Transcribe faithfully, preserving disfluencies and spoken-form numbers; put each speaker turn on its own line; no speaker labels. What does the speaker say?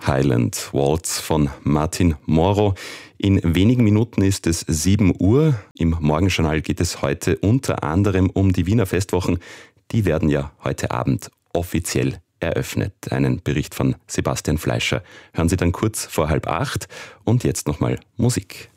Highland Waltz von Martin Moro. In wenigen Minuten ist es sieben Uhr. Im Morgenjournal geht es heute unter anderem um die Wiener Festwochen. Die werden ja heute Abend offiziell eröffnet. Einen Bericht von Sebastian Fleischer hören Sie dann kurz vor halb acht. Und jetzt nochmal Musik.